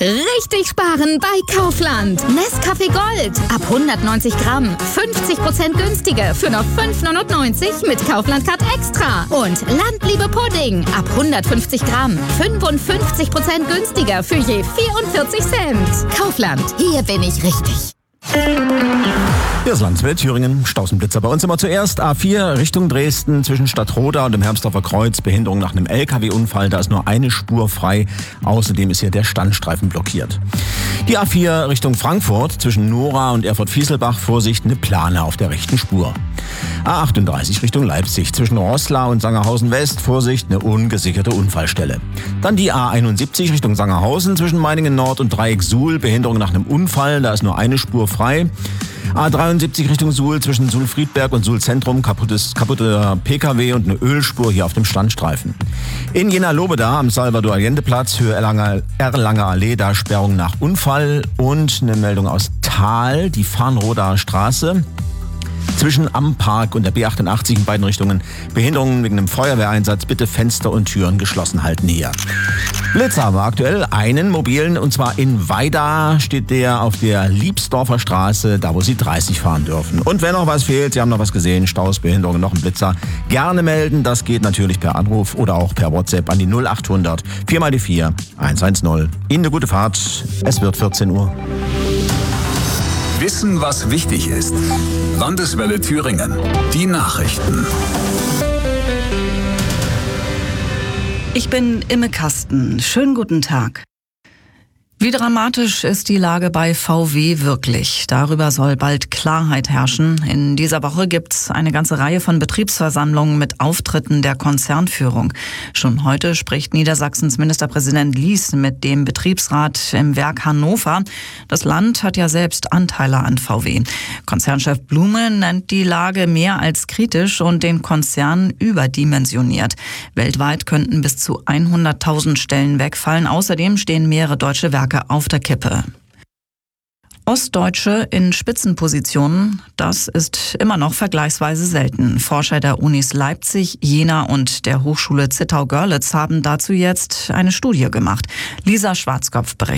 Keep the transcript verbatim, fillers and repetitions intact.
Richtig sparen bei Kaufland. Nescafé Gold ab hundertneunzig Gramm. fünfzig Prozent günstiger für nur fünf neunundneunzig mit Kaufland Card Extra. Und Landliebe Pudding ab hundertfünfzig Gramm. fünfundfünfzig Prozent günstiger für je vierundvierzig Cent. Kaufland, hier bin ich richtig. Hier ist Landswelt, Thüringen, Stausenblitzer. Bei uns immer zuerst A vier Richtung Dresden zwischen Stadtroda und dem Hermsdorfer Kreuz. Behinderung nach einem L K W-Unfall, da ist nur eine Spur frei. Außerdem ist hier der Standstreifen blockiert. Die A vier Richtung Frankfurt zwischen Nora und Erfurt-Fieselbach. Vorsicht, eine Plane auf der rechten Spur. A achtunddreißig Richtung Leipzig zwischen Roßla und Sangerhausen West. Vorsicht, eine ungesicherte Unfallstelle. Dann die A einundsiebzig Richtung Sangerhausen zwischen Meiningen Nord und Dreieck Suhl. Behinderung nach einem Unfall, da ist nur eine Spur frei. A dreiundsiebzig Richtung Suhl zwischen Suhl-Friedberg und Suhl-Zentrum, kaputtes, kaputter P K W und eine Ölspur hier auf dem Standstreifen. In Jena-Lobeda am Salvador-Allende-Platz, Höhe Erlanger, Erlanger Allee, da Sperrung nach Unfall und eine Meldung aus Thal, die Farnroder Straße. Zwischen am Park und der B achtundachtzig in beiden Richtungen. Behinderungen wegen einem Feuerwehreinsatz. Bitte Fenster und Türen geschlossen halten hier. Blitz haben wir aktuell einen mobilen, und zwar in Weida steht der auf der Liebsdorfer Straße, da wo Sie dreißig fahren dürfen. Und wenn noch was fehlt, Sie haben noch was gesehen, Staus, Behinderungen, noch ein Blitzer, gerne melden. Das geht natürlich per Anruf oder auch per WhatsApp an die null achthundert vier mal die vier eins eins null. Ihnen eine gute Fahrt. Es wird vierzehn Uhr. Wissen, was wichtig ist. Landeswelle Thüringen. Die Nachrichten. Ich bin Imme Kasten. Schönen guten Tag. Wie dramatisch ist die Lage bei V W wirklich? Darüber soll bald Klarheit herrschen. In dieser Woche gibt's eine ganze Reihe von Betriebsversammlungen mit Auftritten der Konzernführung. Schon heute spricht Niedersachsens Ministerpräsident Lies mit dem Betriebsrat im Werk Hannover. Das Land hat ja selbst Anteile an V W. Konzernchef Blume nennt die Lage mehr als kritisch und den Konzern überdimensioniert. Weltweit könnten bis zu hunderttausend Stellen wegfallen. Außerdem stehen mehrere deutsche Werke auf der Kippe. Ostdeutsche in Spitzenpositionen, das ist immer noch vergleichsweise selten. Forscher der Unis Leipzig, Jena und der Hochschule Zittau-Görlitz haben dazu jetzt eine Studie gemacht. Lisa Schwarzkopf berichtet.